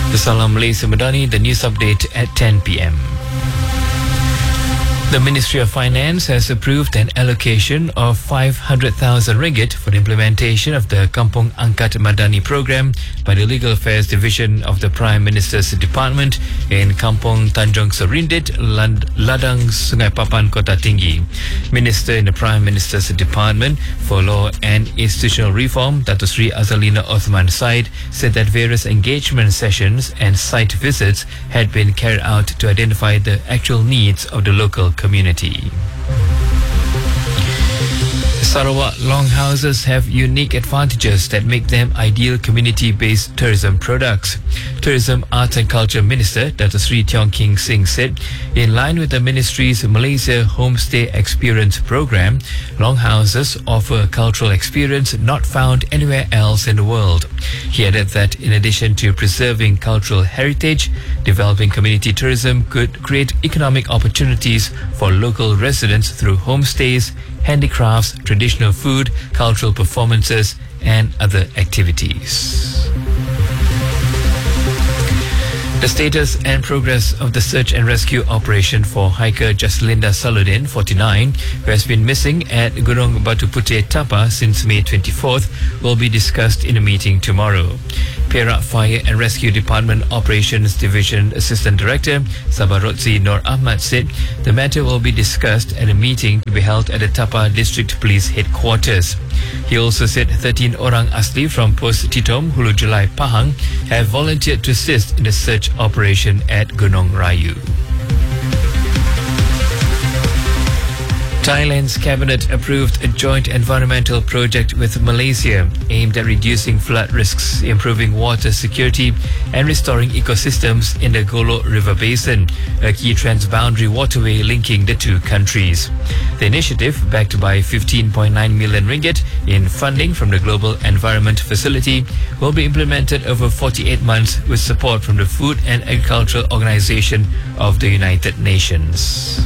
Salam Malaysia Madani, the news update at 10 p.m. The Ministry of Finance has approved an allocation of 500,000 ringgit for the implementation of the Kampung Angkat Madani program by the Legal Affairs Division of the Prime Minister's Department in Kampung Tanjung Serindit, Ladang Sungai Papan, Kota Tinggi. Minister in the Prime Minister's Department for Law and Institutional Reform, Dato Sri Azalina Othman Said, said that various engagement sessions and site visits had been carried out to identify the actual needs of the local community. Sarawak longhouses have unique advantages that make them ideal community-based tourism products. Tourism, Arts and Culture Minister Dato Sri Tiong King Sing said, in line with the Ministry's Malaysia Homestay Experience program, longhouses offer a cultural experience not found anywhere else in the world. He added that in addition to preserving cultural heritage, developing community tourism could create economic opportunities for local residents through homestays, handicrafts, traditional food, cultural performances, and other activities. The status and progress of the search and rescue operation for hiker Jaslinda Saludin, 49, who has been missing at Gunung Batu Puteh, Tapa since May 24th, will be discussed in a meeting tomorrow. Perak Fire and Rescue Department Operations Division Assistant Director Sabarotzi Nur Ahmad said the matter will be discussed at a meeting to be held at the Tapa District Police Headquarters. He also said 13 orang asli from Post Titom, Hulu Julai, Pahang have volunteered to assist in the search operation at Gunung Rayu. Thailand's cabinet approved a joint environmental project with Malaysia aimed at reducing flood risks, improving water security and restoring ecosystems in the Golo River Basin, a key transboundary waterway linking the two countries. The initiative, backed by 15.9 million ringgit in funding from the Global Environment Facility, will be implemented over 48 months with support from the Food and Agricultural Organization of the United Nations.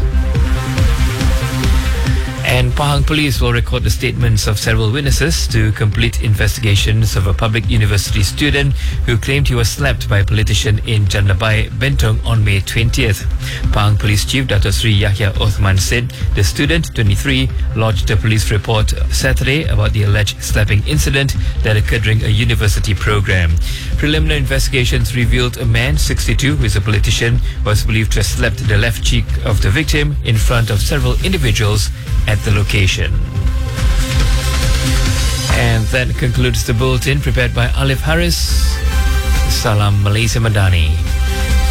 And Pahang Police will record the statements of several witnesses to complete investigations of a public university student who claimed he was slapped by a politician in Jandabai, Bentong on May 20th. Pahang Police Chief Dato Sri Yahya Othman said the student, 23, lodged a police report Saturday about the alleged slapping incident that occurred during a university program. Preliminary investigations revealed a man, 62, who is a politician, was believed to have slapped the left cheek of the victim in front of several individuals at the location. And that concludes the bulletin prepared by Alif Harris. Salam Malaysia Madani.